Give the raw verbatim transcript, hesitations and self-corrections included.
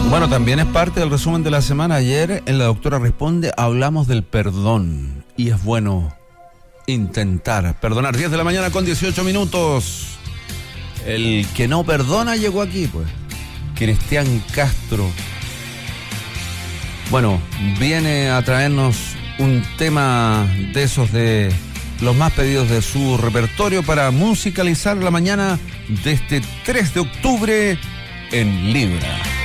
Bueno, también es parte del resumen de la semana. Ayer en La Doctora Responde hablamos del perdón y es bueno intentar perdonar. diez de la mañana con dieciocho minutos. El que no perdona llegó aquí, pues. Cristian Castro. Bueno, viene a traernos un tema de esos de los más pedidos de su repertorio para musicalizar la mañana de este tres de octubre en Libra.